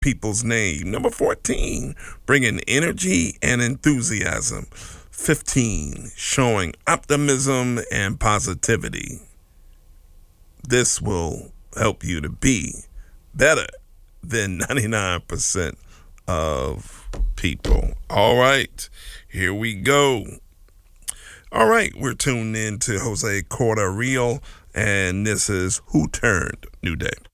people's name. Number 14, bringing energy and enthusiasm. 15, showing optimism and positivity. This will help you to be better than 99% of people. All right, here we go. All right, we're tuned in to Jose Cordereal, and this is Who Turned New Day.